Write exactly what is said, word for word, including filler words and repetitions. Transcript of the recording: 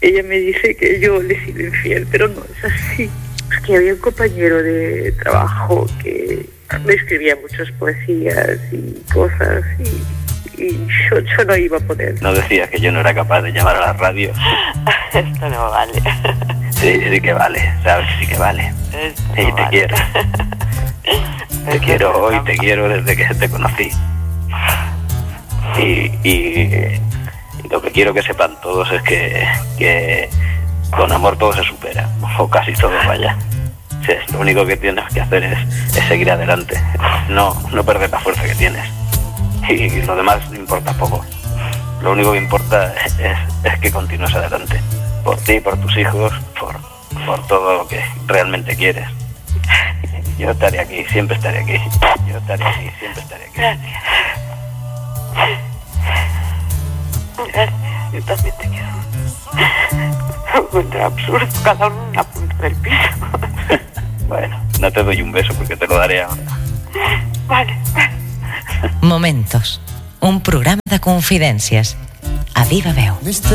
ella me dice que yo le he sido infiel, pero no es así. Es que había un compañero de trabajo que me escribía muchas poesías y cosas y, y yo, yo no iba a poder. ¿No decías que yo no era capaz de llamar a la radio? Esto no vale. Sí, sí que vale, sabes, sí que vale. Esto Y no te vale. quiero. Te quiero hoy, te quiero desde que te conocí. Y, y, y lo que quiero que sepan todos es que, que con amor todo se supera, o casi todo, vaya. Sí, lo único que tienes que hacer es, es seguir adelante, no, no perder la fuerza que tienes. Y lo demás importa poco. Lo único que importa es, es que continúes adelante. Por ti, por tus hijos, por, por todo lo que realmente quieres. Yo estaré aquí, siempre estaré aquí. Yo estaré aquí, siempre estaré aquí. Gracias. Gracias. Yo también te quiero. Me encuentro absurdo, cada uno en una punta del piso. Bueno, no te doy un beso porque te lo daré ahora. Vale. Momentos. Un programa de confidències. A Viva Veu.